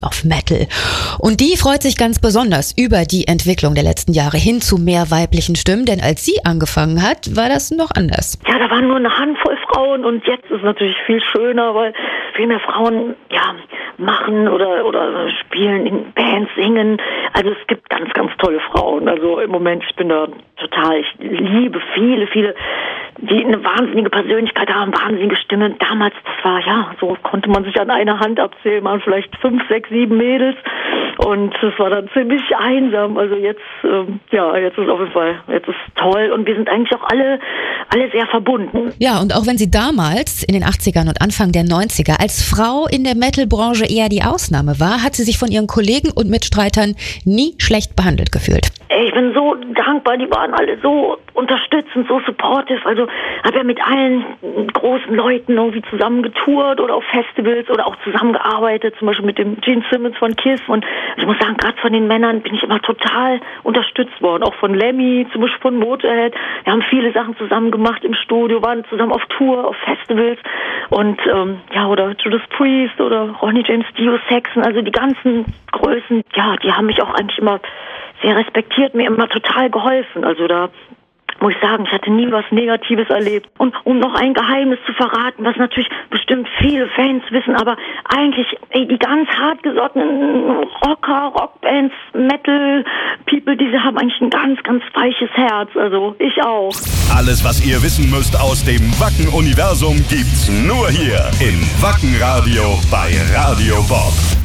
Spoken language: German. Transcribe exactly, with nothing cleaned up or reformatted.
auf Metal. Und die freut sich ganz besonders über die Entwicklung der letzten Jahre hin zu mehr weiblichen Stimmen, denn als sie angefangen hat, war das noch anders. Ja, da waren nur eine Handvoll Frauen und jetzt ist es natürlich viel schöner, weil viel mehr Frauen ja machen oder oder spielen in Bands, singen. Also es gibt ganz, ganz tolle Frauen. Also im Moment, ich bin da total, ich liebe viele, viele, die eine wahnsinnige Persönlichkeit haben, wahnsinnige Stimme. Damals, das war, ja, so konnte man sich an einer Hand abzählen, waren vielleicht fünf, sechs, sieben Mädels und es war dann ziemlich einsam. Also jetzt, ähm, ja, jetzt ist auf jeden Fall, jetzt ist toll und wir sind eigentlich auch alle, alle sehr verbunden. Ja, und auch wenn sie damals in den achtzigern und Anfang der neunziger als Frau in der Metal-Branche eher die Ausnahme war, hat sie sich von ihren Kollegen und Mitstreitern nie schlecht behandelt gefühlt. Ey, ich bin so dankbar, die waren alle so unterstützend, so supportive. Also habe ja mit allen großen Leuten irgendwie zusammen getourt oder auf Festivals oder auch zusammengearbeitet, zum Beispiel mit dem Gene Simmons von Kiss. Und ich muss sagen, gerade von den Männern bin ich immer total unterstützt worden. Auch von Lemmy, zum Beispiel von Motorhead. Wir haben viele Sachen zusammen gemacht im Studio, waren zusammen auf Tour, auf Festivals. Und ähm, ja, oder Judas Priest oder Ronnie James Dio, Saxon, also die ganzen Größen, ja, die haben mich auch eigentlich immer sehr respektiert, mir immer total geholfen. Also da muss ich sagen, ich hatte nie was Negatives erlebt. Und um noch ein Geheimnis zu verraten, was natürlich bestimmt viele Fans wissen, aber eigentlich, ey, die ganz hartgesottenen Rocker, Rockbands, Metal-People, die haben eigentlich ein ganz, ganz weiches Herz. Also ich auch. Alles, was ihr wissen müsst aus dem Wacken-Universum, gibt's nur hier im Wacken-Radio bei Radio Bob.